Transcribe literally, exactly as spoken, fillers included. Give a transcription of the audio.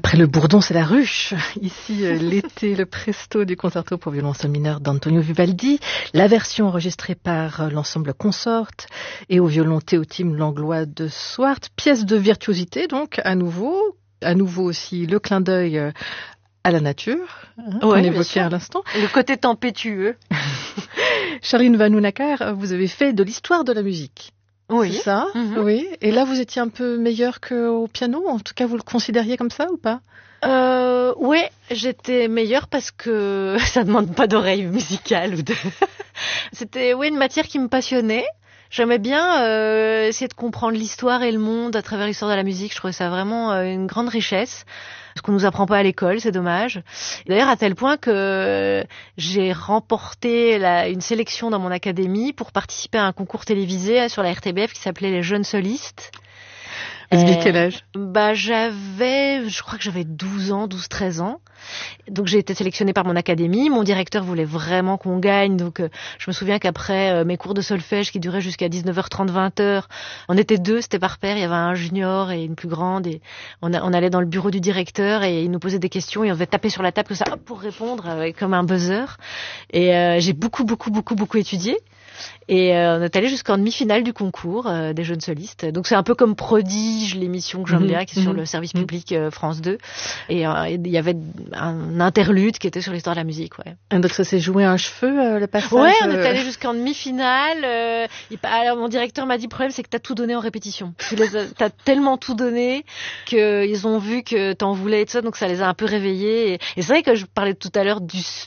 Après le bourdon, c'est la ruche. Ici, euh, l'été, le presto du concerto pour violon seul mineur d'Antonio Vivaldi, la version enregistrée par euh, l'ensemble Consort et au violon Théotime Langlois de Swart, pièce de virtuosité donc à nouveau, à nouveau aussi le clin d'œil euh, à la nature, hein, ouais, qu'on évoquait à l'instant. Le côté tempétueux. Charline Vanhoenacker, vous avez fait de l'histoire de la musique. Oui. C'est ça, mm-hmm. oui. Et là, vous étiez un peu meilleur qu'au piano. En tout cas, vous le considériez comme ça ou pas? Euh, oui, j'étais meilleure parce que ça demande pas d'oreille musicale ou de. C'était oui une matière qui me passionnait. J'aimais bien euh, essayer de comprendre l'histoire et le monde à travers l'histoire de la musique. Je trouvais ça vraiment euh, une grande richesse. Ce qu'on nous apprend pas à l'école, c'est dommage. D'ailleurs, à tel point que j'ai remporté la, une sélection dans mon académie pour participer à un concours télévisé sur la R T B F qui s'appelait Les Jeunes Solistes. Vous aviez quel âge? Bah, j'avais, je crois que j'avais douze ans, douze, treize ans. Donc, j'ai été sélectionnée par mon académie. Mon directeur voulait vraiment qu'on gagne. Donc, euh, je me souviens qu'après euh, mes cours de solfège qui duraient jusqu'à dix-neuf heures trente, vingt heures, on était deux, c'était par paire. Il y avait un junior et une plus grande. Et on, a, on allait dans le bureau du directeur et il nous posait des questions et on devait taper sur la table comme ça, hop, pour répondre, euh, comme un buzzer. Et euh, j'ai beaucoup, beaucoup, beaucoup, beaucoup étudié. Et euh, on est allé jusqu'en demi-finale du concours euh, des jeunes solistes. Donc c'est un peu comme Prodige, l'émission que j'aime mmh, bien, qui est mmh, sur le service mmh. public euh, France deux. Et il euh, y avait un interlude qui était sur l'histoire de la musique. Ouais. Et donc ça s'est joué à un cheveu, euh, le passage. Ouais, on est allé jusqu'en demi-finale. Euh, il, alors mon directeur m'a dit, le problème c'est que t'as tout donné en répétition. Tu les as, t'as tellement tout donné qu'ils ont vu que t'en voulais et tout ça, donc ça les a un peu réveillés. Et, et c'est vrai que je parlais tout à l'heure du